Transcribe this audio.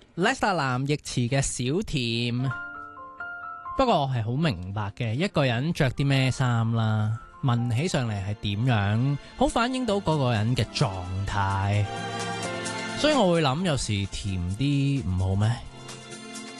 Lester 藍奕慈嘅小甜。不過我係好明白嘅，一個人着啲咩衫啦，聞起上嚟係點樣，好反映到嗰個人嘅狀態。所以我會諗，有時甜啲唔好咩？